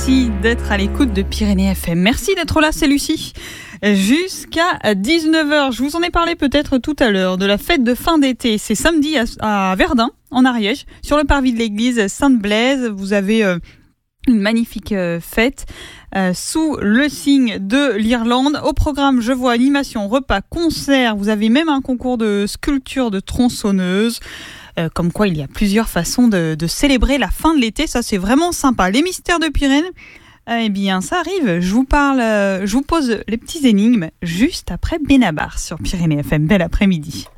Merci d'être à l'écoute de Pyrénées FM. Merci d'être là, c'est Lucie. Jusqu'à 19h, je vous en ai parlé peut-être tout à l'heure, de la fête de fin d'été. C'est samedi à Verdun, en Ariège, sur le parvis de l'église Sainte-Blaise. Vous avez une magnifique fête sous le signe de l'Irlande. Au programme, je vois animation, repas, concert. Vous avez même un concours de sculpture de tronçonneuse. Comme quoi, il y a plusieurs façons de célébrer la fin de l'été. Ça, c'est vraiment sympa. Les mystères de Pyrénées, eh bien, ça arrive. Je vous pose les petits énigmes juste après Benabar sur Pyrénées FM. Bel après-midi.